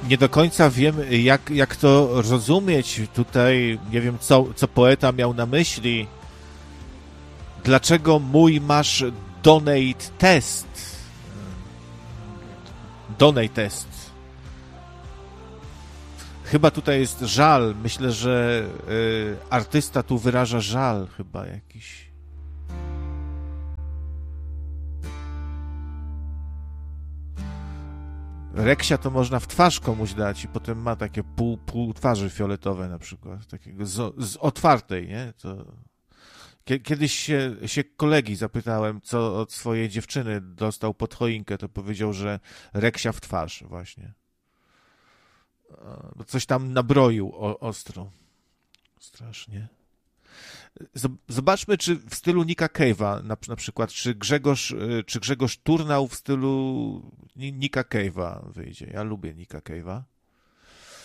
nie do końca wiem, jak to rozumieć tutaj. Nie wiem, co poeta miał na myśli. Dlaczego masz donate test? Donate test. Chyba tutaj jest żal. Myślę, że artysta tu wyraża żal chyba jakiś. Reksia to można w twarz komuś dać i potem ma takie pół twarzy fioletowe na przykład. Takiego z otwartej, nie? To... Kiedyś się kolegi zapytałem, co od swojej dziewczyny dostał pod choinkę, to powiedział, że reksia w twarz właśnie. Coś tam nabroił ostro. Strasznie. Zobaczmy, czy w stylu Nicka Cave'a na przykład, czy Grzegorz Turnał w stylu Nicka Cave'a wyjdzie. Ja lubię Nicka Cave'a.